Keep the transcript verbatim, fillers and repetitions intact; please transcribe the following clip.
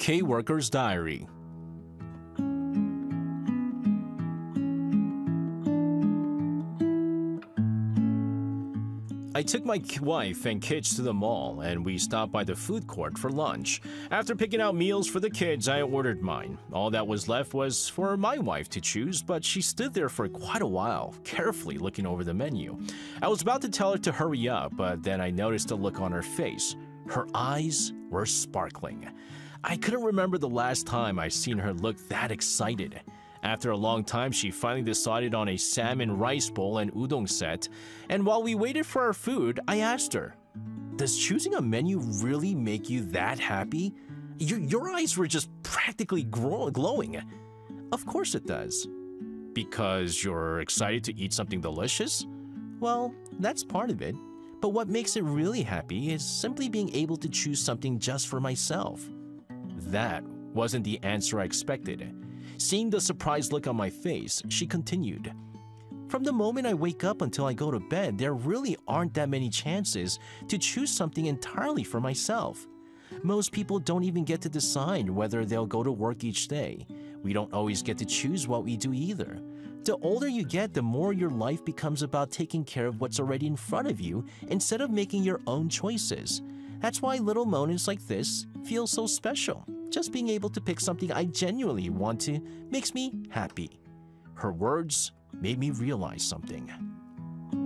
K-Worker's Diary. I took my wife and kids to the mall, and we stopped by the food court for lunch. After picking out meals for the kids, I ordered mine. All that was left was for my wife to choose, but she stood there for quite a while, carefully looking over the menu. I was about to tell her to hurry up, but then I noticed a look on her face. Her eyes were sparkling. I couldn't remember the last time I seen her look that excited. After a long time, she finally decided on a salmon rice bowl and udon set, and while we waited for our food, I asked her, "Does choosing a menu really make you that happy? Your, your eyes were just practically grow- glowing." "Of course it does." "Because you're excited to eat something delicious?" "Well, that's part of it. But what makes it really happy is simply being able to choose something just for myself." That wasn't the answer I expected. Seeing the surprised look on my face, she continued, "From the moment I wake up until I go to bed, there really aren't that many chances to choose something entirely for myself. Most people don't even get to decide whether they'll go to work each day. We don't always get to choose what we do either. The older you get, the more your life becomes about taking care of what's already in front of you instead of making your own choices. That's why little moments like this feel so special. Just being able to pick something I genuinely want to makes me happy." Her words made me realize something.